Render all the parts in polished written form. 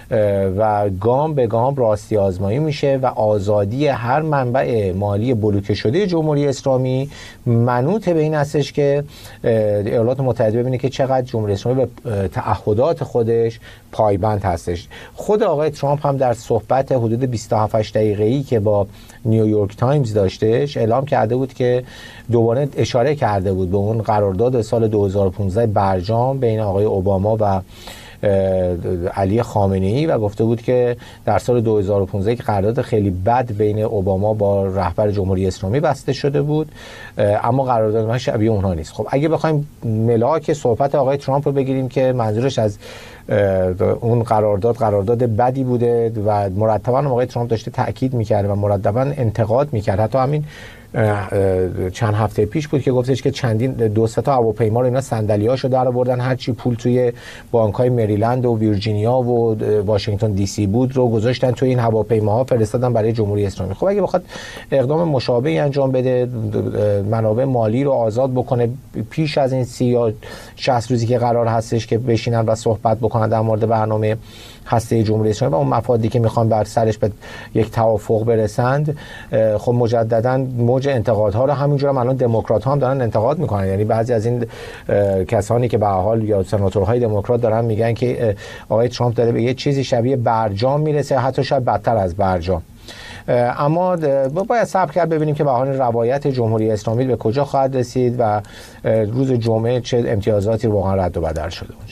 و گام به گام راستی آزمایی میشه و آزادی هر منبع مالی بلوکه شده جمهوری اسلامی منوط به این هستش که ایالات متحده ببینه که چقدر جمهوری اسلامی به تعهدات خودش پایبند هستش. خود آقای ترامپ هم در صحبت حدود 27 دقیقه‌ای که با نیویورک تایمز داشتش اعلام کرده بود که دوباره اشاره کرده بود به اون قرارداد سال 2015 برجام بین آقای اوباما و علی خامنه‌ای و گفته بود که در سال 2015 که قرارداد خیلی بد بین اوباما با رهبر جمهوری اسلامی بسته شده بود، اما قرارداد ما شبیه اونها نیست. خب اگه بخوایم ملاک صحبت آقای ترامپ رو بگیریم که منظورش از اون قرارداد بدی بوده و مرتبا آقای ترامپ داشته تاکید می‌کرد و مرتبا انتقاد می‌کرد. حتی همین چند هفته پیش بود که گفتش که چندین دو سه تا هواپیما رو اینا صندلیاشو در آوردن، هر چی پول توی بانک‌های مریلند و ویرجینیا و واشنگتن دی سی بود رو گذاشتن توی این هواپیماها فرستادن برای جمهوری اسلامی. خب اگه بخواد اقدام مشابهی انجام بده، منابع مالی رو آزاد بکنه پیش از این 30 یا 60 روزی که قرار هستش که بشینن و صحبت بکنن در مورد برنامه هسته جمهوری اسلامی و اون مفادی که میخوان بر سرش به یک توافق برسند، خب مجددا موج انتقادها رو همینجوری الان دموکرات‌ها هم دارن انتقاد میکنن. یعنی بعضی از این کسانی که به هر حال یا سناتورهای دموکرات دارن میگن که آقای ترامپ داره به یه چیزی شبیه برجام میرسه، حتی شاید بدتر از برجام. اما باید صبر کرد ببینیم که به حال روایت جمهوری اسلامی به کجا خواهد رسید و روز جمعه چه امتیازاتی واقعا رد و بدل شده اونجا.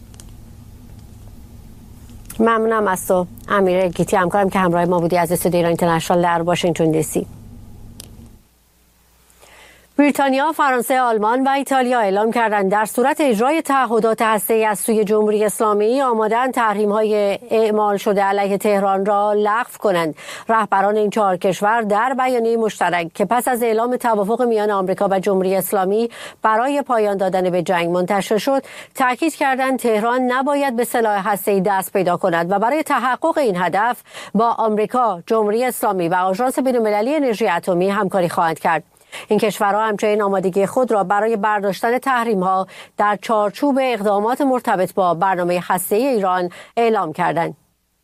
ممنونم از تو امیر گیتی، همکارم که همراه ما بودی از استودیو ایران اینترنشنال در واشنگتن دی سی. بریتانیا، فرانسه، آلمان و ایتالیا اعلام کردند در صورت اجرای تعهدات هسته‌ای از سوی جمهوری اسلامی آماده‌اند تحریم‌های اعمال شده علیه تهران را لغو کنند. رهبران این 4 کشور در بیانیه مشترک که پس از اعلام توافق میان آمریکا و جمهوری اسلامی برای پایان دادن به جنگ منتشر شد، تاکید کردند تهران نباید به سلاح هسته‌ای دست پیدا کند و برای تحقق این هدف با آمریکا، جمهوری اسلامی و آژانس بین‌المللی انرژی اتمی همکاری خواهند کرد. این کشورها همچنین آمادگی خود را برای برداشتن تحریم‌ها در چارچوب اقدامات مرتبط با برنامه هسته‌ای ایران اعلام کردند.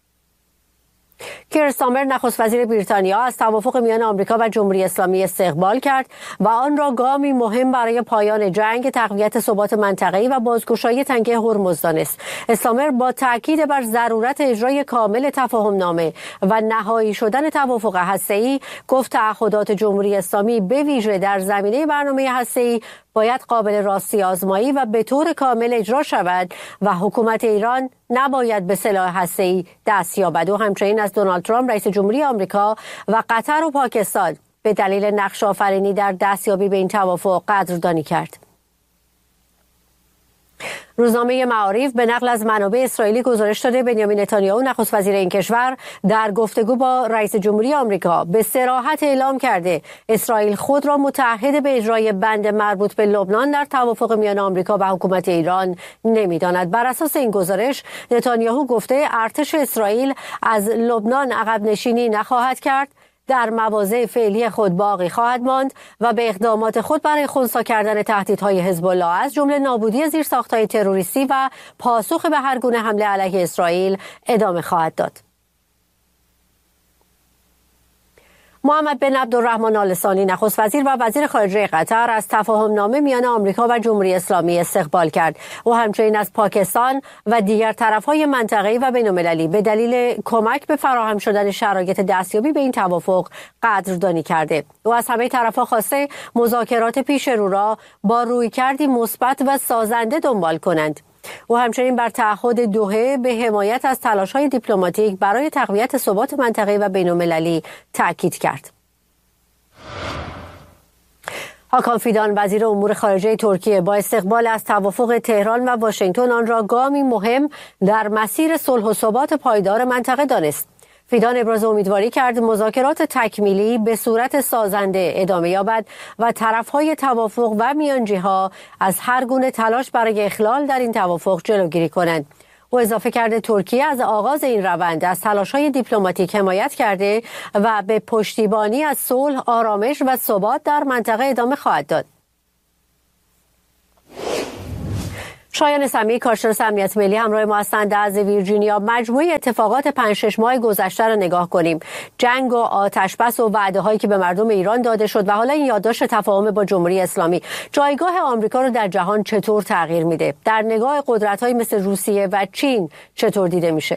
کیر استارمر نخست وزیر بریتانیا از توافق میان آمریکا و جمهوری اسلامی استقبال کرد و آن را گامی مهم برای پایان جنگ، تقویت ثبات منطقه‌ای و بازگشایی تنگه هرمز دانست. استارمر با تاکید بر ضرورت اجرای کامل تفاهم‌نامه و نهایی شدن توافق هسته‌ای گفت تعهدات جمهوری اسلامی به ویژه در زمینه برنامه هسته‌ای باید قابل راستی آزمایی و به طور کامل اجرا شود و حکومت ایران نباید به سلاح هسته‌ای دست یابد. و همچنین از دونالد ترامپ رئیس جمهوری آمریکا و قطر و پاکستان به دلیل نقش آفرینی در دستیابی به این توافق قدردانی کرد. روزنامه معارف به نقل از منابع اسرائیلی گزارش داده بنیامین نتانیاهو نخست وزیر این کشور در گفتگو با رئیس جمهوری آمریکا به صراحت اعلام کرده اسرائیل خود را متعهد به اجرای بند مربوط به لبنان در توافق میان آمریکا و حکومت ایران نمی‌داند. بر اساس این گزارش نتانیاهو گفته ارتش اسرائیل از لبنان عقب نشینی نخواهد کرد، در مواضع فعلی خود باقی خواهد ماند و به اقدامات خود برای خنثی کردن تهدیدهای حزب الله از جمله نابودی زیرساخت‌های تروریستی و پاسخ به هر گونه حمله علیه اسرائیل ادامه خواهد داد. محمد بن عبدالرحمن آل ثانی نخست وزیر و وزیر خارجه قطر از تفاهم‌نامه میان آمریکا و جمهوری اسلامی استقبال کرد. او همچنین از پاکستان و دیگر طرف‌های منطقه‌ای و بین‌المللی به دلیل کمک به فراهم شدن شرایط دستیابی به این توافق قدردانی کرده. او از همه طرف‌ها خواسته مذاکرات پیش رو را با رویکردی مثبت و سازنده دنبال کنند. او همچنین بر تعهد دوحه به حمایت از تلاش‌های دیپلماتیک برای تقویت ثبات منطقه‌ای و بین‌المللی تأکید کرد. هاکان فیدان وزیر امور خارجه ترکیه با استقبال از توافق تهران و واشنگتن آن را گامی مهم در مسیر صلح و ثبات پایدار منطقه دانست. فیدان ابراز امیدواری کرد مذاکرات تکمیلی به صورت سازنده ادامه یابد و طرف‌های توافق و میانجی‌ها از هر گونه تلاش برای اخلال در این توافق جلوگیری کنند. او اضافه کرده ترکیه از آغاز این روند از تلاش‌های دیپلماتیک حمایت کرده و به پشتیبانی از صلح، آرامش و ثبات در منطقه ادامه خواهد داد. شایان سمیع، کارشناس امنیت ملی همراه ما هستند از ویرجینیا. مجموعه اتفاقات 5-6 ماه گذشته را نگاه کنیم. جنگ و آتشبس و وعده هایی که به مردم ایران داده شد و حالا این یادداشت تفاهم با جمهوری اسلامی جایگاه آمریکا رو در جهان چطور تغییر میده؟ در نگاه قدرت‌های مثل روسیه و چین چطور دیده میشه؟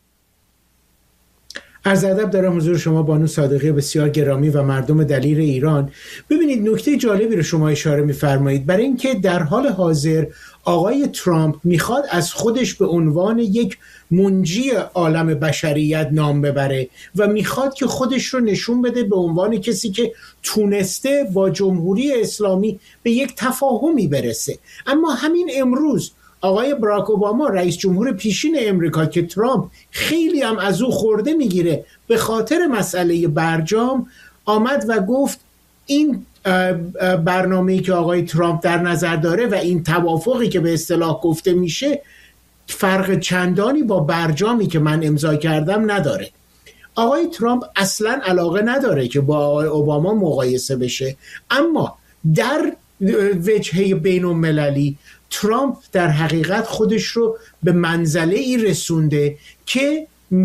عرض ادب دارم حضور شما بانو صادقی بسیار گرامی و مردم دلیر ایران. ببینید نکته جالبی رو شما اشاره می‌فرمایید، برای اینکه در حال حاضر آقای ترامپ میخواد از خودش به عنوان یک منجی عالم بشریت نام ببره و میخواد که خودش رو نشون بده به عنوان کسی که تونسته با جمهوری اسلامی به یک تفاهمی برسه. اما همین امروز آقای براک اوباما رئیس جمهور پیشین امریکا که ترامپ خیلی هم از او خورده میگیره به خاطر مسئله برجام، آمد و گفت این برنامه‌ای که آقای ترامپ در نظر داره و این توافقی که به اصطلاح گفته میشه فرق چندانی با برجامی که من امضا کردم نداره. آقای ترامپ اصلا علاقه نداره که با آقای اوباما مقایسه بشه، اما در وجهه بین المللی ترامپ در حقیقت خودش رو به منزله ای رسونده که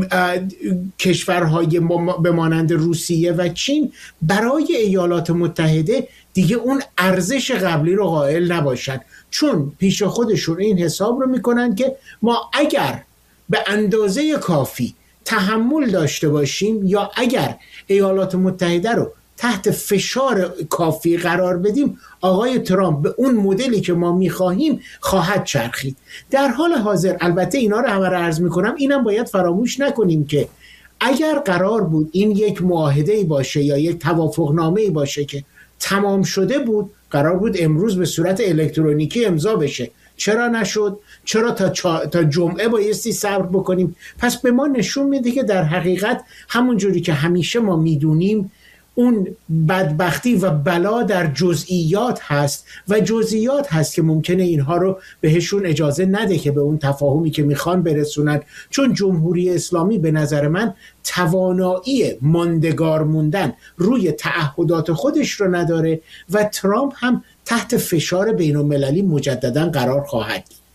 کشورهای به مانند روسیه و چین برای ایالات متحده دیگه اون ارزش قبلی رو قائل نباشن، چون پیش خودشون این حساب رو میکنن که ما اگر به اندازه کافی تحمل داشته باشیم یا اگر ایالات متحده رو تحت فشار کافی قرار بدیم، آقای ترامپ به اون مدلی که ما میخواهیم خواهد چرخید. در حال حاضر البته اینا رو همه رو عرض میکنم، اینم باید فراموش نکنیم که اگر قرار بود این یک معاهده‌ای باشه یا یک توافقنامه‌ای باشه که تمام شده بود، قرار بود امروز به صورت الکترونیکی امضا بشه. چرا نشد؟ چرا تا جمعه بایستی صبر بکنیم؟ پس به ما نشون میده که در حقیقت همون جوری که همیشه ما میدونیم اون بدبختی و بلا در جزئیات هست و جزئیات هست که ممکنه اینها رو بهشون اجازه نده که به اون تفاهمی که میخوان برسونن، چون جمهوری اسلامی به نظر من توانایی ماندگار موندن روی تعهدات خودش رو نداره و ترامپ هم تحت فشار بین المللی مجددا قرار خواهد گرفت.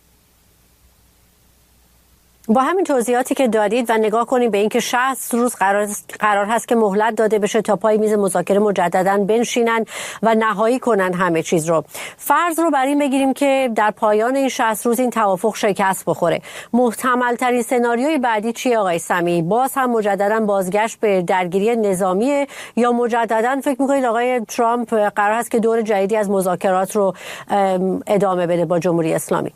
با همین توضیحاتی که دادید و نگاه کنیم به اینکه 60 روز قرار هست که مهلت داده بشه تا پای میز مذاکره مجددا بنشینن و نهایی کنن همه چیز رو، فرض رو بر این بگیریم که در پایان این 60 روز این توافق شکست بخوره، محتمل ترین سناریوی بعدی چیه آقای سمیعی؟ باز هم مجددا بازگشت به درگیری نظامیه یا مجددا فکر میکنید آقای ترامپ قرار هست که دور جدیدی از مذاکرات رو ادامه بده با جمهوری اسلامی؟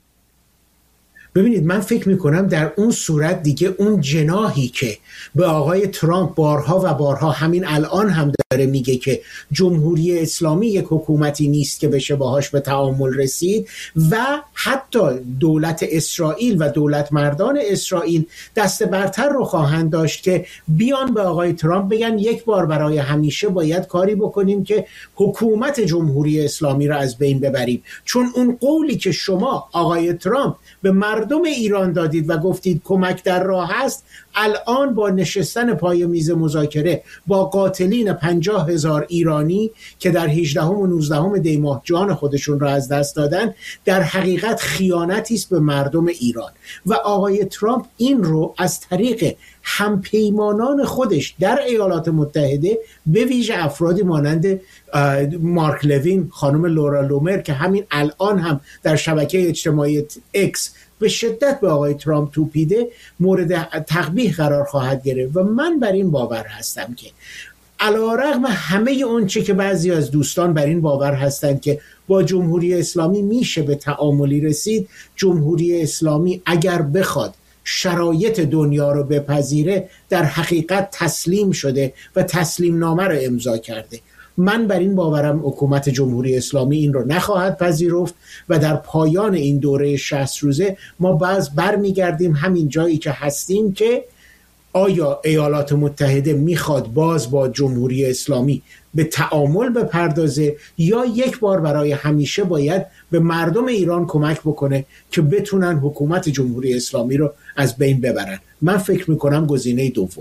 ببینید من فکر میکنم در اون صورت دیگه اون جناحی که به آقای ترامپ بارها و بارها همین الان هم داره میگه که جمهوری اسلامی یک حکومتی نیست که بشه باهاش به تعامل رسید و حتی دولت اسرائیل و دولت مردان اسرائیل دست برتر رو خواهند داشت که بیان به آقای ترامپ بگن یک بار برای همیشه باید کاری بکنیم که حکومت جمهوری اسلامی رو از بین ببریم، چون اون قولی که شما آقای ترامپ به مردم ایران دادید و گفتید کمک در راه است، الان با نشستن پای میز مذاکره با قاتلین 50,000 ایرانی که در 18 و 19 دی ماه جان خودشون را از دست دادن، در حقیقت خیانتی است به مردم ایران و آقای ترامپ این رو از طریق همپیمانان خودش در ایالات متحده به ویژه افرادی مانند مارک لوین، خانم لورا لومر که همین الان هم در شبکه اجتماعی اکس به شدت به آقای ترامپ توپیده، مورد تقبیح قرار خواهد گرفت و من بر این باور هستم که علیرغم همه اون چه که بعضی از دوستان بر این باور هستند که با جمهوری اسلامی میشه به تعاملی رسید، جمهوری اسلامی اگر بخواد شرایط دنیا رو بپذیره در حقیقت تسلیم شده و تسلیم نامه رو امضا کرده. من بر این باورم حکومت جمهوری اسلامی این رو نخواهد پذیرفت و در پایان این دوره 60 روزه ما برمیگردیم همین جایی که هستیم که آیا ایالات متحده میخواد باز با جمهوری اسلامی به تعامل بپردازه یا یک بار برای همیشه باید به مردم ایران کمک بکنه که بتونن حکومت جمهوری اسلامی رو از بین ببرن. من فکر میکنم گزینه دوم.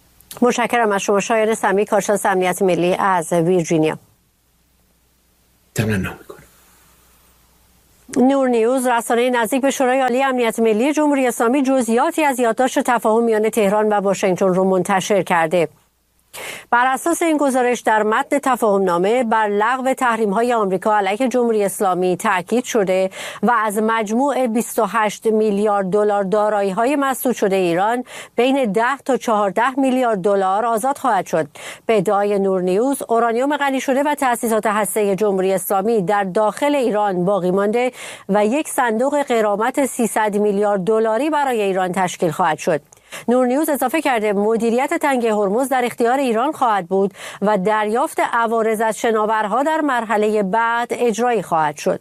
متشکرم از شما شایان سمیعی، کارشناس امنیت ملی از ویرجینیا. تمنا میکنم. نور نیوز، رسانه نزدیک به شورای عالی امنیت ملی جمهوری اسلامی، جزئیاتی از یادداشت تفاهم میان تهران و واشنگتن رو منتشر کرده. بر اساس این گزارش در متن تفاهم نامه بر لغو تحریم‌های آمریکا علیه جمهوری اسلامی تاکید شده و از مجموع 28 میلیارد دلار دارایی‌های مسدود شده ایران بین 10 تا 14 میلیارد دلار آزاد خواهد شد. به ادعای نور نیوز، اورانیوم غنی شده و تأسیسات هسته‌ای جمهوری اسلامی در داخل ایران باقی مانده و یک صندوق غرامت 300 میلیارد دلاری برای ایران تشکیل خواهد شد. نور نیوز اضافه کرده مدیریت تنگه هرمز در اختیار ایران خواهد بود و دریافت عوارض از شناورها در مرحله بعد اجرایی خواهد شد.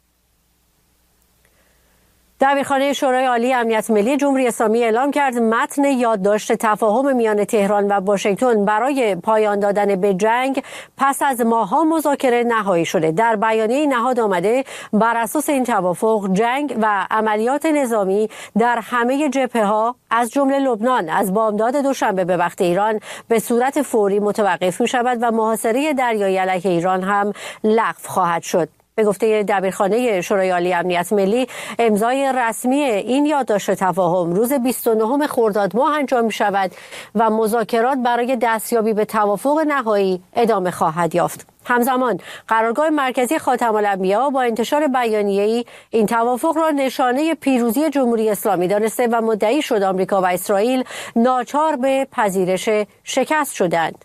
دبیرخانه شورای عالی امنیت ملی جمهوری اسلامی اعلام کرد متن یادداشت تفاهم میان تهران و واشنگتن برای پایان دادن به جنگ پس از ماه‌ها مذاکره نهایی شده. در بیانیه نهاد آمده بر اساس این توافق جنگ و عملیات نظامی در همه جبهه‌ها از جمله لبنان از بامداد دوشنبه به وقت ایران به صورت فوری متوقف می‌شود و محاصره دریایی علیه ایران هم لغو خواهد شد. به گفته دبیرخانه شورای عالی امنیت ملی، امضای رسمی این یادداشت تفاهم روز 29 خرداد ماه انجام می شود و مذاکرات برای دستیابی به توافق نهایی ادامه خواهد یافت. همزمان قرارگاه مرکزی خاتم الانبیا با انتشار بیانیه‌ای این توافق را نشانه پیروزی جمهوری اسلامی دانسته و مدعی شد آمریکا و اسرائیل ناچار به پذیرش شکست شدند.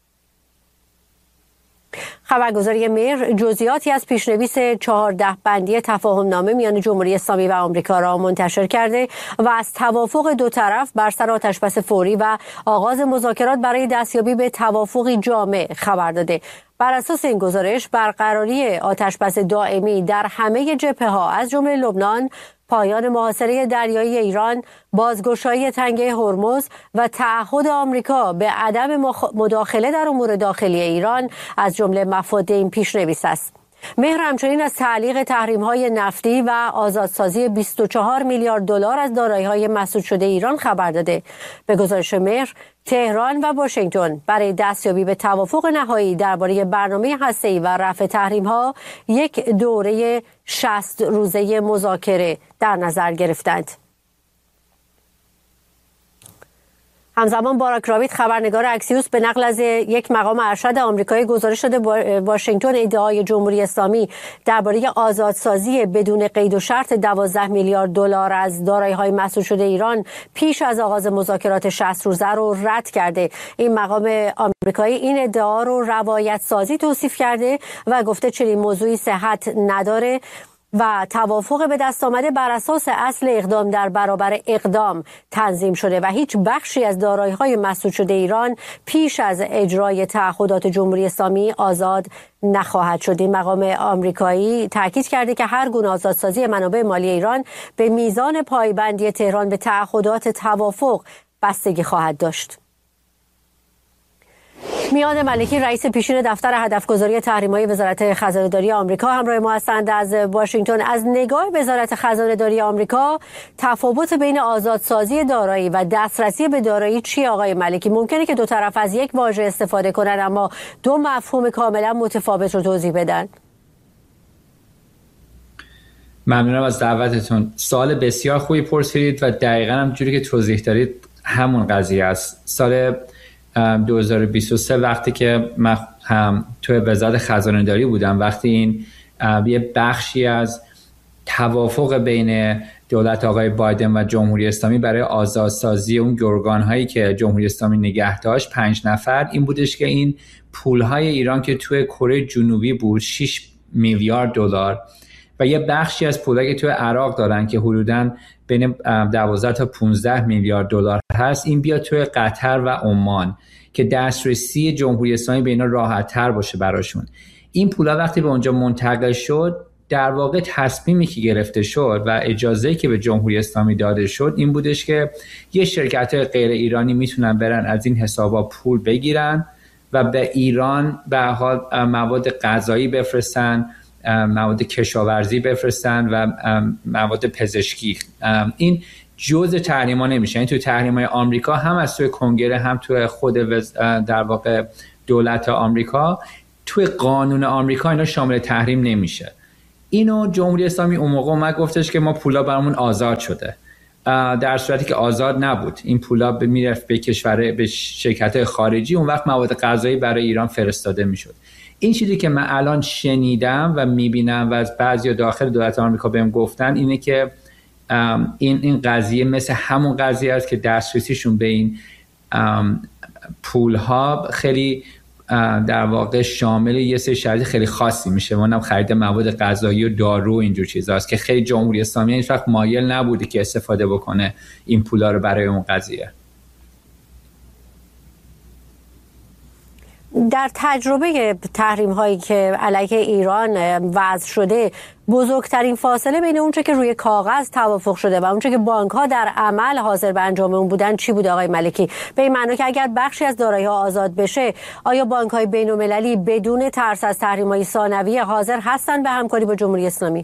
خبرگزاری مهر جزئیاتی از پیشنویس 14 بندی تفاهم نامه میان جمهوری اسلامی و آمریکا را منتشر کرده و از توافق دو طرف بر سر آتشبس فوری و آغاز مذاکرات برای دستیابی به توافقی جامع خبر داده. بر اساس این گزارش برقراری آتشبس دائمی در همه جبهه‌ها از جمله لبنان، پایان محاصره دریایی ایران، بازگشایی تنگه هرمز و تعهد آمریکا به عدم مداخله در امور داخلی ایران از جمله مفاد این پیشنویس است. مهر همچنین از تعلیق تحریم‌های نفتی و آزادسازی 24 میلیارد دلار از دارایی‌های مسدود شده ایران خبر داده. به گزارش مهر، تهران و واشنگتن برای دستیابی به توافق نهایی درباره برنامه هسته‌ای و رفع تحریم‌ها یک دوره 60 روزه مذاکره در نظر گرفتند. همزمان باراک راوید، خبرنگار اکسیوس، به نقل از یک مقام ارشد آمریکایی گزارش داده واشنگتن ادعای جمهوری اسلامی درباره آزادسازی بدون قید و شرط 12 میلیارد دلار از دارایی‌های مسدود شده ایران پیش از آغاز مذاکرات 60 روزه رو رد کرده. این مقام آمریکایی این ادعا رو روایت سازی توصیف کرده و گفته چنین موضوعی صحت نداره و توافق به دست آمده بر اساس اصل اقدام در برابر اقدام تنظیم شده و هیچ بخشی از دارایی‌های مسدود شده ایران پیش از اجرای تعهدات جمهوری اسلامی آزاد نخواهد شد. این مقام آمریکایی تاکید کرده که هر گونه آزادسازی منابع مالی ایران به میزان پایبندی تهران به تعهدات توافق بستگی خواهد داشت. میاد ملکی، رئیس پیشین دفتر هدفگذاری تحریم‌های وزارت خزانه‌داری آمریکا، همراه ما هستند از واشنگتن. از نگاه وزارت خزانه‌داری آمریکا، تفاوت بین آزادسازی دارایی و دسترسی به دارایی چی آقای ملکی؟ ممکنه که دو طرف از یک واژه استفاده کنن اما دو مفهوم کاملا متفاوت رو توضیح بدن. ممنونم از دعوتتون. سوال بسیار خوبی پرسیدید و دقیقاً همونجوری که توضیح دادید همون قضیه است. سال 2023 وقتی که من توی وزارت خزانه‌داری بودم، وقتی این یه بخشی از توافق بین دولت آقای بایدن و جمهوری اسلامی برای آزادسازی اون گروگان‌هایی که جمهوری اسلامی نگه داشت 5 نفر، این بودش که این پول‌های ایران که توی کره جنوبی بود 6 میلیارد دلار و یه بخشی از پولایی که توی عراق دارن که حدوداً بین 12 تا 15 میلیارد دلار هست، این بیاد توی قطر و عمان که دسترسی جمهوری اسلامی به اینا راحت‌تر باشه براشون. این پولا وقتی به اونجا منتقل شد، در واقع تصمیمی که گرفته شد و اجازه‌ای که به جمهوری اسلامی داده شد این بودش که یه شرکت‌های غیر ایرانی میتونن برن از این حسابا پول بگیرن و به ایران به حال مواد غذایی بفرستن، مواد کشاورزی بفرستن و مواد پزشکی. این جزء تحریم‌ها نمیشه. این توی تحریم‌های آمریکا هم از توی کنگره هم توی خود در واقع دولت آمریکا توی قانون آمریکا اینا شامل تحریم نمیشه. اینو جمهوری اسلامی اون موقع اومد گفتش که ما پولا برامون آزاد شده، در صورتی که آزاد نبود. این پولا میرفت به کشور، به شرکت‌های خارجی، اون وقت مواد غذایی برای ایران فرستاده میشد. این چیزی که من الان شنیدم و میبینم و از بعضی داخل دولت آمریکا بهم گفتن اینه که این قضیه مثل همون قضیه است که دسترسیشون به این پولها خیلی در واقع شامل یه سری شرایط خیلی خاصی میشه، اونم خرید مواد غذایی و دارو و اینجور چیزاست که خیلی جمهوری اسلامی هیچ وقت مایل نبوده که استفاده بکنه این پولا رو برای اون قضیه. در تجربه تحریم هایی که علیه ایران وضع شده، بزرگترین فاصله بین اونچه که روی کاغذ توافق شده و اونچه که بانک ها در عمل حاضر به انجام اون بودن چی بود آقای ملکی؟ به این معنی که اگر بخشی از دارایی ها آزاد بشه، آیا بانک های بین المللی بدون ترس از تحریم های ثانویه حاضر هستن به همکاری با جمهوری اسلامی؟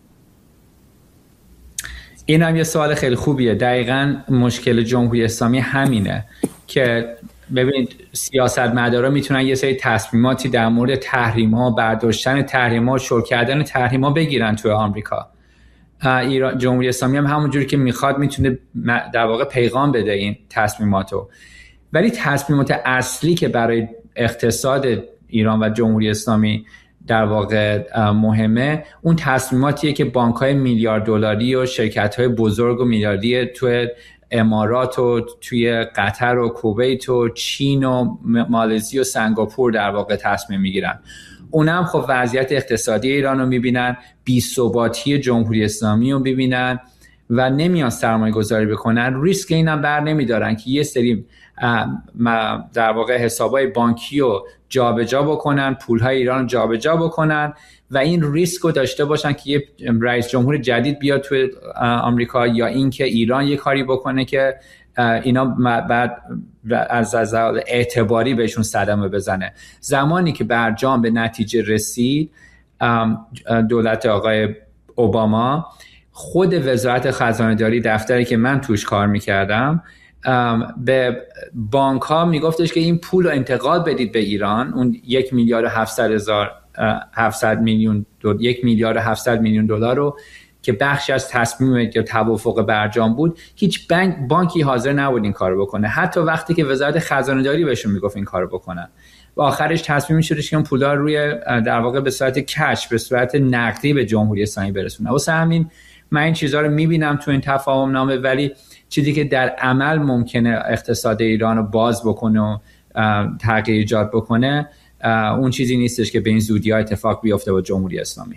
این هم یه سوال خیلی خوبیه. دقیقاً مشکل جمهوری اسلامی همینه که ببینید سیاستمدارا میتونن یه سری تصمیماتی در مورد تحریم‌ها، برداشتن تحریم‌ها، شل کردن تحریم‌ها بگیرن توی آمریکا. ایران، جمهوری اسلامی هم همونجوری که میخواد میتونه در واقع پیغام بده این تصمیماتو، ولی تصمیمات اصلی که برای اقتصاد ایران و جمهوری اسلامی در واقع مهمه، اون تصمیماتیه که بانک‌های میلیارد دلاری و شرکت‌های بزرگ و میلیاردی توی امارات و توی قطر و کویت و چین و مالزی و سنگاپور در واقع تصمیم میگیرن. اونم خب وضعیت اقتصادی ایران رو میبینن، بی‌ثباتی جمهوری اسلامی رو میبینن و نمیان سرمایه گذاری بکنن. ریسک اینم بر نمیدارن که یه سری در واقع حسابای بانکی رو جابجا بکنن، پولهای ایران رو جابجا بکنن و این ریسک رو داشته باشن که یه رئیس جمهور جدید بیاد توی آمریکا یا اینکه ایران یه کاری بکنه که اینا بعد از اعتباری بهشون صدمه بزنه. زمانی که برجام به نتیجه رسید، دولت آقای اوباما، خود وزارت خزانه داری، دفتری که من توش کار میکردم، به بانک ها میگفتش که این پول رو انتقال بدید به ایران، اون 1 میلیارد 700 میلیون دلار رو که بخشی از تصمیم یا توافق برجام بود، هیچ بانکی حاضر نبود این کارو بکنه، حتی وقتی که وزارت خزانه داری بهشون میگفت این کارو بکنن. و آخرش تصمیم شدش که اون پولا روی در واقع به صورت کش، به صورت نقدی به جمهوری اسلامی برسونه. واسه همین من این چیزها رو میبینم تو این تفاهم نامه، ولی چیزی که در عمل ممکنه اقتصاد ایران رو باز بکنه و تغییر ایجاد بکنه، اون چیزی نیستش که به این زودی‌ها اتفاق بیفته با جمهوری اسلامی.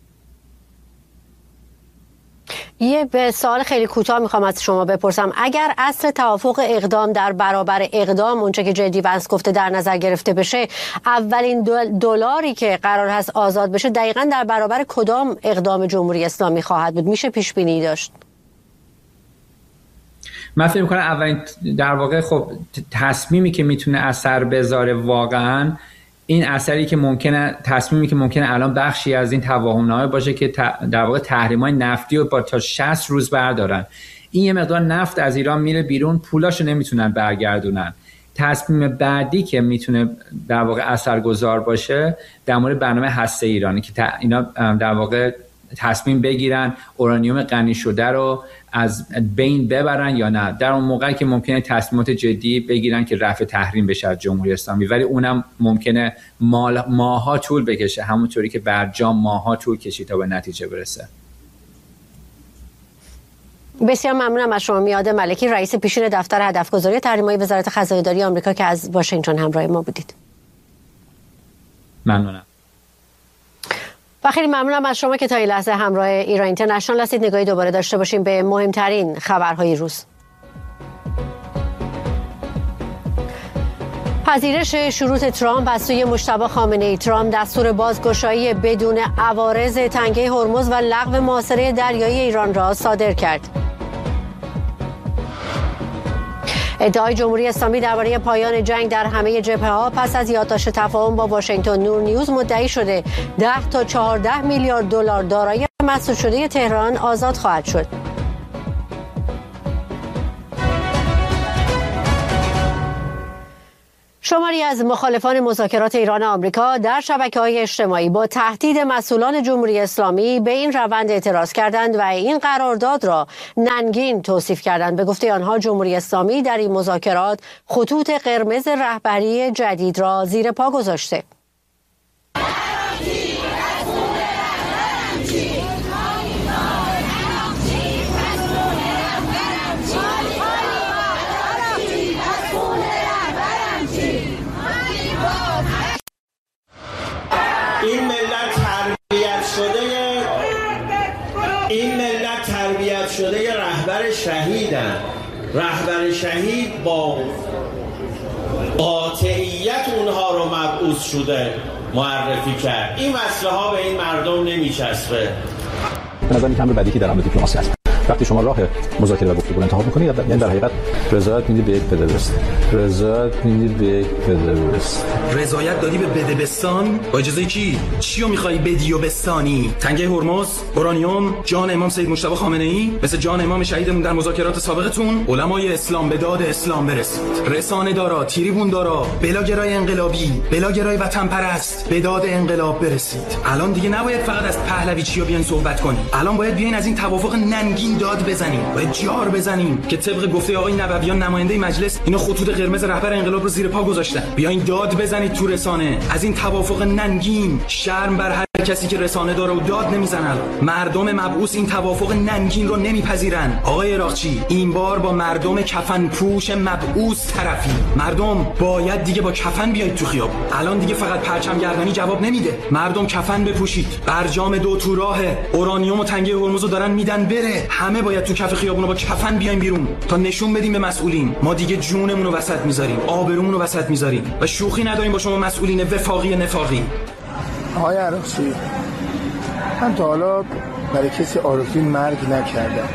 یه سوال خیلی کوتاه میخوام از شما بپرسم. اگر اصل توافق اقدام در برابر اقدام، اونچه که جدی ونس گفته، در نظر گرفته بشه، اولین دلاری که قرار هست آزاد بشه دقیقاً در برابر کدام اقدام جمهوری اسلامی خواهد بود؟ میشه پیش بینی داشت؟ من فکر می‌کنم اولین در واقع خب تصمیمی که میتونه اثر بذاره واقعاً این اثری که ممکنه، تصمیمی که ممکنه الان بخشی از این تفاهم‌نامه باشه که در واقع تحریم‌های نفتی رو با تا 60 روز بردارن. این یه مقدار نفت از ایران میره بیرون، پولاشو نمیتونن برگردونن. تصمیم بعدی که میتونه در واقع اثرگذار باشه در مورد برنامه هسته ایرانی که اینا در واقع تصمیم بگیرن اورانیوم غنی شده رو از بین ببرن یا نه. در اون موقعی که ممکنه تصمیمات جدی بگیرن که رفع تحریم بشه از جمهوری اسلامی، ولی اونم ممکنه ماها طول بکشه، همونطوری که برجام ماها طول کشید تا به نتیجه برسه. بسیار ممنونم از شما میاد ملکی، رئیس پیشین دفتر هدفگذاری تحریم‌های وزارت خزانه داری آمریکا که از واشنگتن همراه ما بودید. ممنونم. و خیلی ممنونم از شما که تا این لحظه همراه ایران اینترنشنال هستید. نگاهی دوباره داشته باشیم به مهمترین خبرهای روز. پذیرش شروط ترامپ از سوی مجتبی خامنه‌ای. ترامپ دستور بازگشایی بدون عوارض تنگه هرمز و لغو محاصره دریایی ایران را صادر کرد. ادعای جمهوری اسلامی درباره پایان جنگ در همه جبهه‌ها پس از یادداشت تفاهم با واشنگتن. نور نیوز مدعی شده 10 تا 14 میلیارد دلار دارایی مسدود شده تهران آزاد خواهد شد. شماری از مخالفان مذاکرات ایران و آمریکا در شبکه‌های اجتماعی با تهدید مسئولان جمهوری اسلامی به این روند اعتراض کردند و این قرارداد را ننگین توصیف کردند. به گفته آنها جمهوری اسلامی در این مذاکرات خطوط قرمز رهبری جدید را زیر پا گذاشته. این ملت تربیت شده رهبر شهیدن. رهبر شهید با قاطعیت اونها رو مبعوث شده معرفی کرد. این مسئله ها به این مردم نمیچسبه. به نظر میاد بدی که در عمل دیپلماسی هست. وقتی شما راه مذاکره و گفتگو انتخاب می‌کنید یعنی در حقیقت رضایت میدی به یک بدبست. رضایت دادی به بدبستان با اجازه کی؟ چیو می‌خوای بدی و بستانی؟ تنگه هرمز، اورانیوم، جان امام سید مجتبی خامنه‌ای، مثل جان امام شهیدمون در مذاکرات سابقتون، علمای اسلام به داد اسلام برسید. رسانه دارا، تریبون دارا، بلاگرای انقلابی، بلاگرای وطن پرست به داد انقلاب برسید. الان دیگه نباید فقط از پهلوی چیا بیاین صحبت کنیم. الان باید بیاین از این توافق ننگین داد بزنیم، باید جار بزنیم که طبق گفته آقای نبویان نماینده مجلس اینا خطوط قرمز رهبر انقلاب رو زیر پا گذاشتن. بیاین داد بزنید تو رسانه از این توافق ننگین. شرم بر هر کسی که رسانه داره و داد نمیزنن. مردم مبعوث این توافق ننگین رو نمیپذیرن. آقای عراقچی این بار با مردم کفن پوش مبعوث طرفی. مردم باید دیگه با کفن بیاید تو خیابون. الان دیگه فقط پرچم گردانی جواب نمیده. مردم کفن بپوشید. برجام دو تو راه، اورانیوم و تنگه هرمز رو دارن میدن بره. همه باید تو کف خیابون با کفن بیایم بیرون تا نشون بدیم به مسئولین ما دیگه جونمون رو وسط میذاریم، آبرومون رو وسط میذاریم و شوخی نداریم با شما مسئولین وفاقی نفاقی. آقای عراقچی من تا حالا برای کسی آرزوی مرگ نکردم.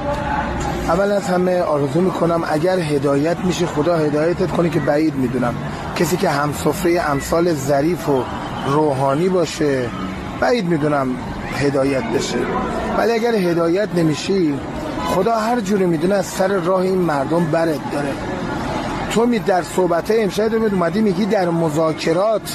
اول از همه آرزو میکنم اگر هدایت میشه خدا هدایتت کنه که بعید میدونم کسی که همسفره امثال ظریف و روحانی باشه بعید میدونم هدایت بشه، ولی اگر هدایت نمیشی خدا هر جوری میدونه از سر راه این مردم برت داره. تو در صحبت امشب اومدی میگی در مذاکرات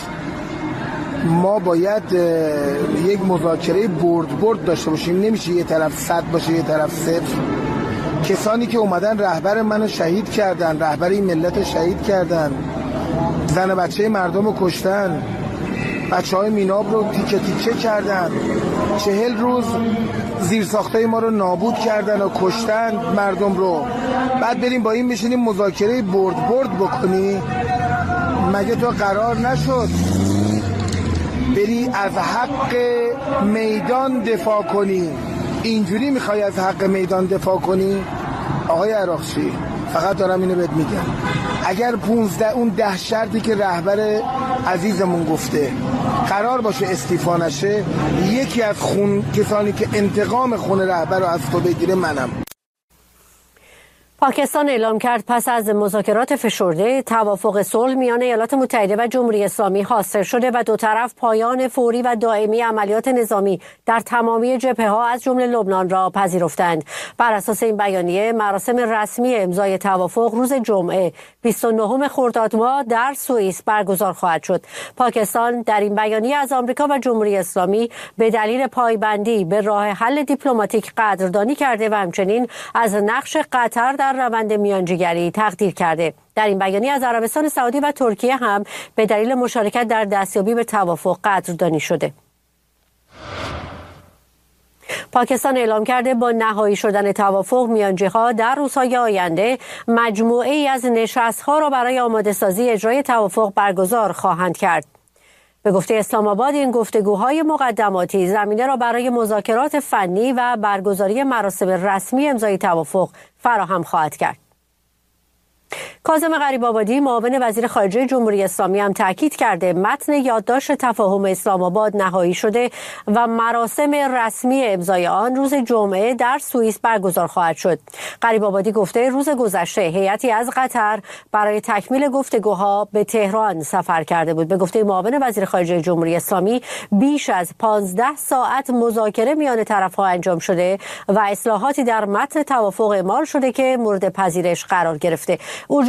ما باید یک مذاکره برد داشته باشیم، نمیشه یه طرف 100 باشه یه طرف 0. کسانی که اومدن رهبر منو شهید کردن، رهبر این ملت شهید کردن، زن و بچه مردم رو کشتن، بچه‌های میناب رو تیکه تیکه کردن، 40 روز زیرساختای ما رو نابود کردن و کشتن مردم رو. بعد بریم با این بشینیم مذاکره برد بکنی؟ مگه تو قرار نشد بری از حق میدان دفاع کنی؟ اینجوری میخوای از حق میدان دفاع کنی؟ آقای عراقچی فقط دارم اینو بهت میگم اگر 15 اون 10 شرطی که رهبر عزیزمون گفته قرار باشه استیفا نشه، یکی از کسانی که انتقام خون رهبر رو از تو بگیره منم. پاکستان اعلام کرد پس از مذاکرات فشرده توافق صلح میان ایالات متحده و جمهوری اسلامی حاصل شده و دو طرف پایان فوری و دائمی عملیات نظامی در تمامی جبهه‌ها از جمله لبنان را پذیرفتند. بر اساس این بیانیه مراسم رسمی امضای توافق روز جمعه 29 خرداد ماه در سوئیس برگزار خواهد شد. پاکستان در این بیانیه از آمریکا و جمهوری اسلامی به دلیل پایبندی به راه حل دیپلماتیک قدردانی کرده و همچنین از نقش قطر در روند میانجیگری تقدیر کرده. در این بیانیه از عربستان سعودی و ترکیه هم به دلیل مشارکت در دستیابی به توافق قدردانی شده. پاکستان اعلام کرده با نهایی شدن توافق میانجی‌ها در روزهای آینده مجموعه‌ای از نشست‌ها را برای آماده سازی اجرای توافق برگزار خواهند کرد. به گفته اسلام آباد این گفتگوهای مقدماتی زمینه را برای مذاکرات فنی و برگزاری مراسم رسمی امضای توافق فراهم خواهد کرد. کاظم غریب‌آبادی معاون وزیر خارجه جمهوری اسلامی هم تاکید کرده متن یادداشت تفاهم اسلام آباد نهایی شده و مراسم رسمی امضای آن روز جمعه در سوئیس برگزار خواهد شد. غریب‌آبادی گفته روز گذشته هیئتی از قطر برای تکمیل گفتگوها به تهران سفر کرده بود. به گفته معاون وزیر خارجه جمهوری اسلامی بیش از 15 ساعت مذاکره میان طرف‌ها انجام شده و اصلاحاتی در متن توافق اعمال شده که مورد پذیرش قرار گرفته. او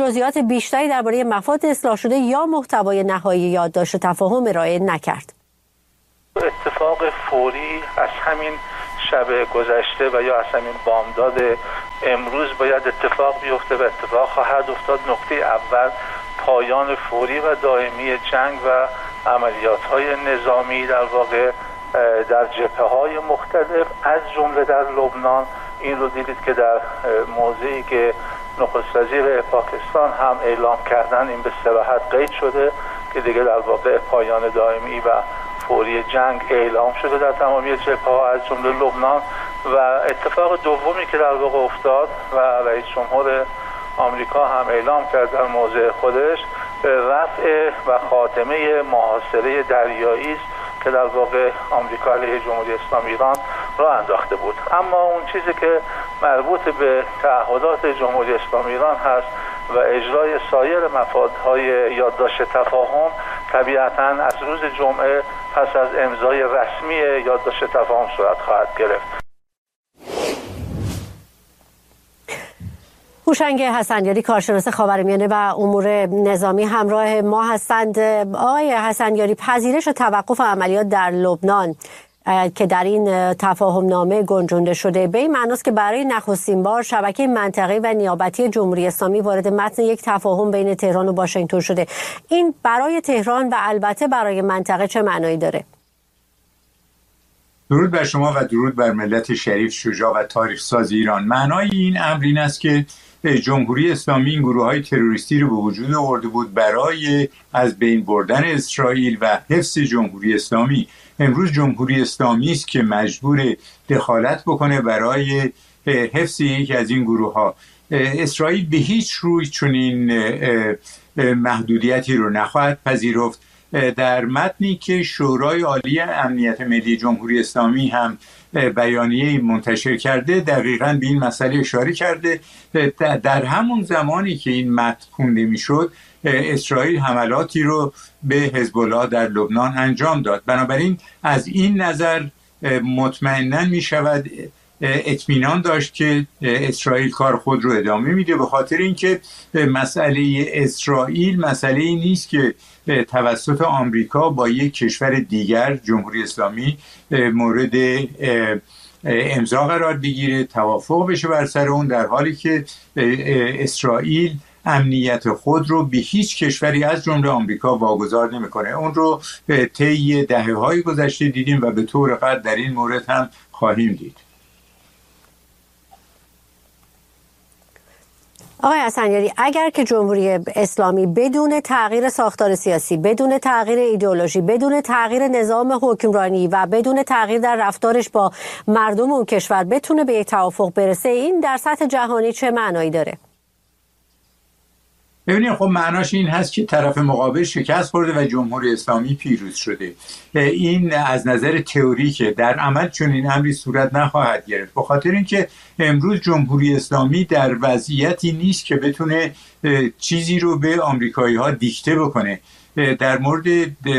جزئیات بیشتری درباره مفاد اصلاح شده یا محتوای نهایی یادداشت تفاهم ارائه نکرد. اتفاق فوری از همین شب گذشته و یا از همین بامداد امروز باید اتفاق بیفته و اتفاق خواهد افتاد. نکته اول پایان فوری و دائمی جنگ و عملیات‌های نظامی در واقع در جبهه‌های مختلف از جمله در لبنان. این رو دیدید که در موضعی که نخست وزیر پاکستان هم اعلام کردن این به صراحت قید شده که دیگه در واقع پایان دائمی و فوری جنگ اعلام شده در تمامی جبهه‌ها از جمله لبنان. و اتفاق دومی که در واقع افتاد و رئیس جمهور آمریکا هم اعلام کرد در موضع خودش رفع و خاتمه محاصره دریایی است که در واقع آمریکا علیه جمهوری اسلامی ایران راه انداخته بود. اما اون چیزی که مربوط به تعهدات جمهوری اسلامی ایران هست و اجرای سایر مفادهای یادداشت تفاهم طبیعتاً از روز جمعه پس از امضای رسمی یادداشت تفاهم صورت خواهد گرفت. هوشنگ حسنیاری کارشناس خاورمیانه و امور نظامی همراه ما هستند. آقای حسنیاری، پذیرش و توقف عملیات در لبنان که در این تفاهم نامه گنجونده شده به این معناست که برای نخستین بار شبکه منطقه‌ای و نیابتی جمهوری اسلامی وارد متن یک تفاهم بین تهران و واشنگتن شده. این برای تهران و البته برای منطقه چه معنایی داره؟ درود بر شما و درود بر ملت شریف، شجاع و تاریخ ساز ایران. معنای این امر این است که جمهوری اسلامی این گروه‌های تروریستی رو به وجود آورده بود برای از بین بردن اسرائیل و حفظ جمهوری اسلامی. امروز جمهوری اسلامی است که مجبور دخالت بکنه برای حفظ یکی از این گروه‌ها. اسرائیل به هیچ روی چنین محدودیتی رو نخواهد پذیرفت. در متنی که شورای عالی امنیت ملی جمهوری اسلامی هم بیانیه منتشر کرده دقیقاً به این مسئله اشاره کرده. در همون زمانی که این متن خونده میشد اسرائیل حملاتی رو به حزب الله در لبنان انجام داد. بنابراین از این نظر مطمئناً می شود اطمینان داشت که اسرائیل کار خود رو ادامه میده، به خاطر اینکه مسئله اسرائیل مسئله ای نیست که توسط آمریکا با یک کشور دیگر جمهوری اسلامی مورد امضا قرار بگیره، توافق بشه بر سر اون، در حالی که اسرائیل امنیت خود رو به هیچ کشوری از جمله آمریکا واگذار نمیکنه. اون رو طی دهه‌های گذشته دیدیم و به طور قطع در این مورد هم خواهیم دید. آقای حسنیاری، اگر که جمهوری اسلامی بدون تغییر ساختار سیاسی، بدون تغییر ایدئولوژی، بدون تغییر نظام حکمرانی و بدون تغییر در رفتارش با مردم اون کشور بتونه به یک توافق برسه، این در سطح جهانی چه معنایی داره؟ ببینید، خب معناش این هست که طرف مقابل شکست خورده و جمهوری اسلامی پیروز شده. این از نظر تئوریکه، در عمل چنین امری صورت نخواهد گرفت، به خاطر اینکه امروز جمهوری اسلامی در وضعیتی نیست که بتونه چیزی رو به آمریکایی ها دیکته بکنه. در مورد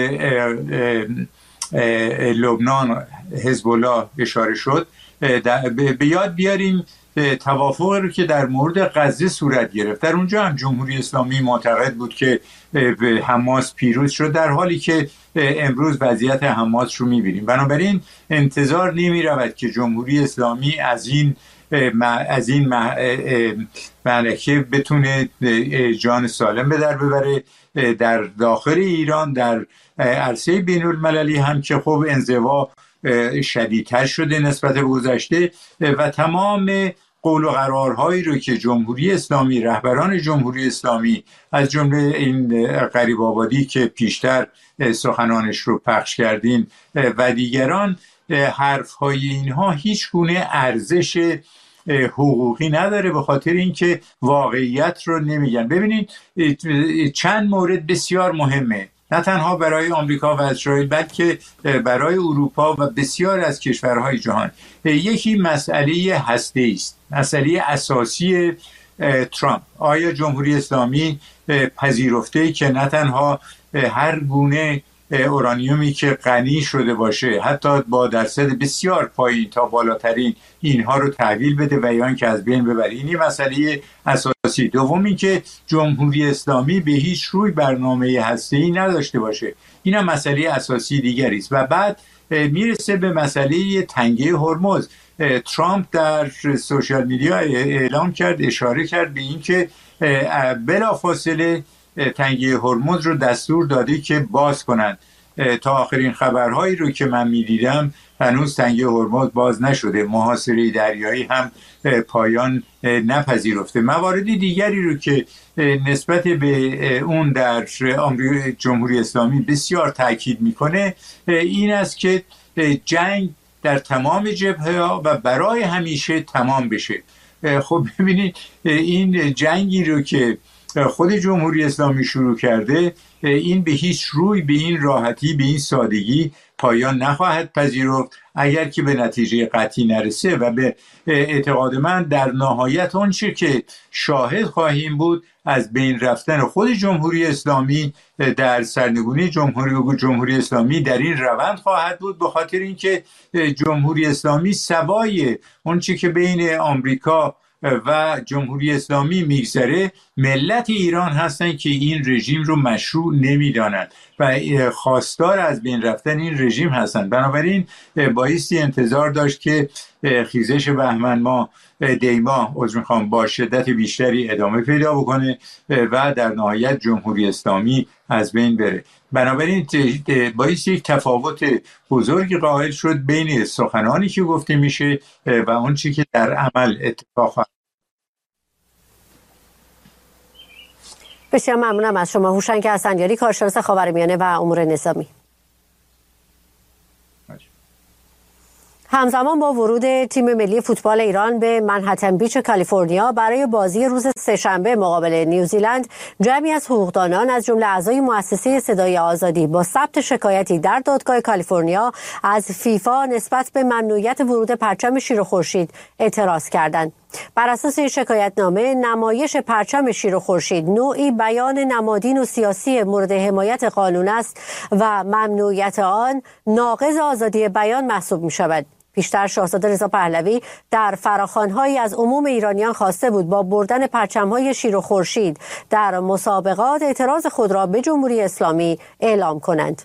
لبنان حزب الله اشاره شد. به یاد بیاریم توافقی رو که در مورد غزه صورت گرفت. در اونجا هم جمهوری اسلامی معتقد بود که حماس پیروز شد، در حالی که امروز وضعیت حماس رو می‌بینیم. بنابراین انتظار نمی‌رود که جمهوری اسلامی از این معرکه بتونه جان سالم به در ببره. در داخل ایران، در عرصه بین‌المللی هم که خب انزوا شدیدتر شده نسبت به گذشته و تمام قول و قرارهایی رو که جمهوری اسلامی، رهبران جمهوری اسلامی از جمله این غریب آبادی که پیشتر سخنانش رو پخش کردین و دیگران، حرفهای اینها هیچ گونه ارزش حقوقی نداره، به خاطر اینکه واقعیت رو نمیگن. ببینید، چند مورد بسیار مهمه، نه تنها برای آمریکا و اسرائیل بلکه برای اروپا و بسیار از کشورهای جهان. یکی مسئله هسته‌ای است، مسئله اساسی ترامپ. آیا جمهوری اسلامی پذیرفته که نه تنها هر گونه اورانیومی که غنی شده باشه، حتی با درصد بسیار پایین تا بالاترین، اینها رو تحویل بده و یا اینکه از بین ببره؟ این مسئله اساسی دومی که جمهوری اسلامی به هیچ روی برنامه هسته‌ای نداشته باشه، این هم مسئله اساسی دیگری است. و بعد میرسه به مسئله تنگه هرمز. ترامپ در سوشال میدیا اعلام کرد، اشاره کرد به این که بلافاصله تنگه هرمز رو دستور داده که باز کنند. تا آخرین خبرهایی رو که من میدیدم هنوز تنگه هرمز باز نشده، محاصره دریایی هم پایان نپذیرفته. مواردی دیگری رو که نسبت به اون در جمهوری اسلامی بسیار تاکید میکنه این است که جنگ در تمام جبهه‌ها و برای همیشه تمام بشه. خب ببینید این جنگی رو که خود جمهوری اسلامی شروع کرده این به هیچ روی به این راحتی به این سادگی پایان نخواهد پذیرفت اگر که به نتیجه قطعی نرسه و به اعتقاد من در نهایت آنچه که شاهد خواهیم بود از بین رفتن خود جمهوری اسلامی در سرنگونی جمهوری اسلامی در این روند خواهد بود، به خاطر اینکه جمهوری اسلامی سوای آنچه که بین آمریکا و جمهوری اسلامی میگذره ملت ایران هستن که این رژیم رو مشروع نمیدانند و خواستار از بین رفتن این رژیم هستند. بنابراین بایستی انتظار داشت که خیزش بهمن ماه دیما با شدت بیشتری ادامه پیدا بکنه و در نهایت جمهوری اسلامی از بین بره. بنابراین باعث یک تفاوت بزرگی قائل شد بین سخنانی که گفته میشه و اون چیزی که در عمل اتفاق افتاد. بسیار ممنونم از شما هوشنگ اسفندیاری، کارشناس خاورمیانه و امور نظامی. همزمان با ورود تیم ملی فوتبال ایران به منهتن بیچ کالیفرنیا برای بازی روز سه‌شنبه مقابل نیوزیلند، جمعی از حقوقدانان از جمله اعضای مؤسسه صدای آزادی با ثبت شکایتی در دادگاه کالیفرنیا از فیفا نسبت به ممنوعیت ورود پرچم شیر و خورشید اعتراض کردند. بر اساس شکایتنامه، نمایش پرچم شیر و خورشید نوعی بیان نمادین و سیاسی مورد حمایت قانون است و ممنوعیت آن ناقض آزادی بیان محسوب می شود. پیشتر شاهزاده رضا پهلوی در فراخوان‌هایی از عموم ایرانیان خواسته بود با بردن پرچم‌های شیر و خورشید در مسابقات اعتراض خود را به جمهوری اسلامی اعلام کنند.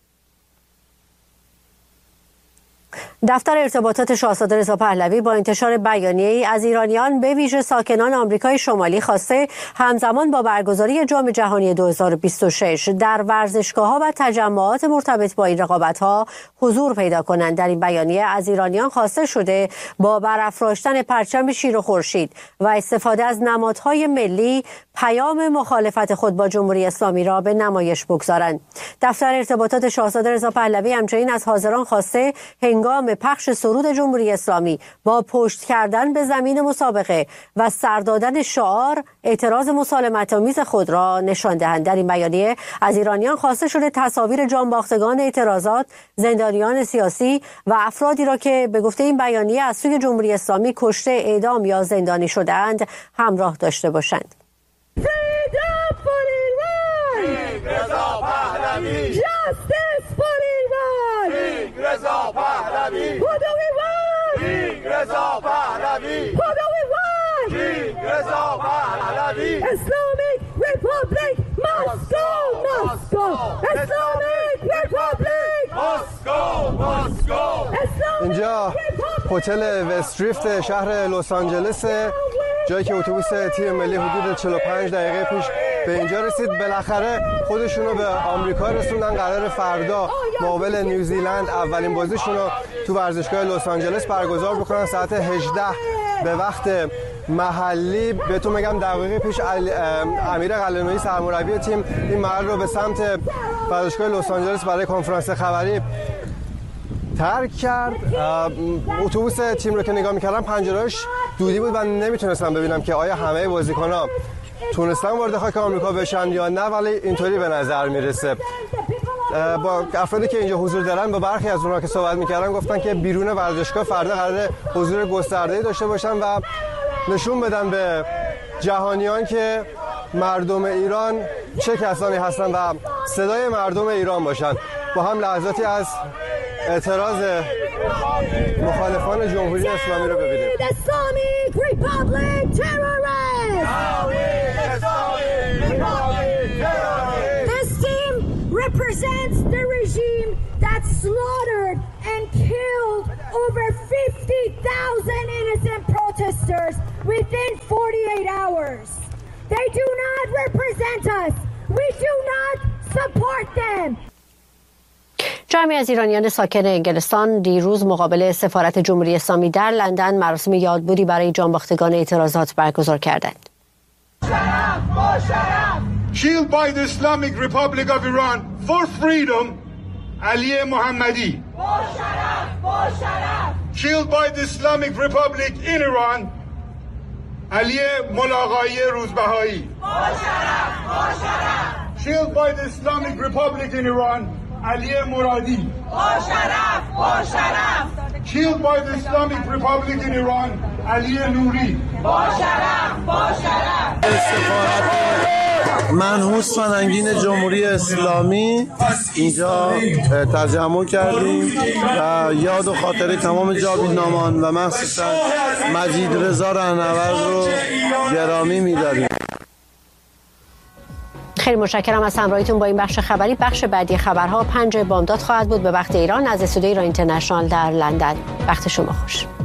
دفتر ارتباطات شاهزاده رضا پهلوی با انتشار بیانیه‌ای از ایرانیان به ویژه ساکنان آمریکای شمالی خواسته همزمان با برگزاری جام جهانی 2026 در ورزشگاه‌ها و تجمعات مرتبط با این رقابت‌ها حضور پیدا کنند. در این بیانیه از ایرانیان خواسته شده با برافراشتن پرچم شیر و خورشید و استفاده از نمادهای ملی پیام مخالفت خود با جمهوری اسلامی را به نمایش بگذارند. دفتر ارتباطات شاهزاده رضا پهلوی همچنین از حاضران خواسته هنگام پخش سرود جمهوری اسلامی با پشت کردن به زمین مسابقه و سر دادن شعار اعتراض مسالمت‌آمیز خود را نشان دهند. در این بیانیه از ایرانیان خواسته شده تصاویر جانباختگان اعتراضات، زندانیان سیاسی و افرادی را که به گفته این بیانیه از سوی جمهوری اسلامی کشته، اعدام یا زندانی شده‌اند همراه داشته باشند. رضا پهلوی Who do we want? King رضا پهلوی Who do we want? King رضا پهلوی Islamic Republic Moscow Moscow Islamic Republic Moscow Moscow اینجا هتل وستریفت شهر لس آنجلس، جایی که اتوبوس تیم ملی حدود 45 دقیقه پیش به اینجا رسید. بالاخره خودشونو به آمریکا رسوندن. قرار فردا مقابل نیوزیلند اولین بازیشون رو تو ورزشگاه لس آنجلس برگزار بکنن ساعت 18 به وقت محلی. بهتون میگم دقیقه پیش امیر قلعه‌نویی سرمربی تیم این محل رو به سمت ورزشگاه لس آنجلس برای کنفرانس خبری ترک کرد. اتوبوس تیم رو که نگاه می‌کردم پنجره‌اش دودی بود و نمیتونستم ببینم که آیا همه بازیکن‌ها تونستن وارد خاک آمریکا بشن یا نه، ولی اینطوری به نظر میرسه. با افرادی که اینجا حضور دارن با برخی از اونها که صحبت میکردن گفتن که بیرون ورزشگاه فردا قراره حضور گسترده‌ای داشته باشن و نشون بدن به جهانیان که مردم ایران چه کسانی هستن و صدای مردم ایران باشن. با هم لحظاتی از اعتراض مخالفان جمهوری اسلامی رو ببینیم. slaughtered and killed over 50,000 innocent protesters within 48 hours. They do not represent us. We do not support them. جمعی از ایرانیان ساکن انگلستان دیروز مقابل سفارت جمهوری اسلامی در لندن مراسم یادبودی برای جانباختگان اعتراضات برگزار کردند. Killed by the Islamic Republic of Iran for freedom, Ali Mohammadi. Killed by the Islamic Republic in Iran, Ali Mulaqai Rozbahai. Killed by the Islamic Republic in Iran, Ali Muradi. Killed by the Islamic Republic in Iran, Ali Nouri. منحوس فرهنگین جمهوری اسلامی اینجا تجمع کردیم و یاد و خاطره تمام جاویدنامان و مخصوصا مجید رضا رهنورد رو گرامی می‌داریم. خیلی متشکرم از همراهیتون با این بخش خبری. بخش بعدی خبرها 5 بامداد خواهد بود به وقت ایران از استودیوی ایران اینترنشنال در لندن. وقت شما خوش.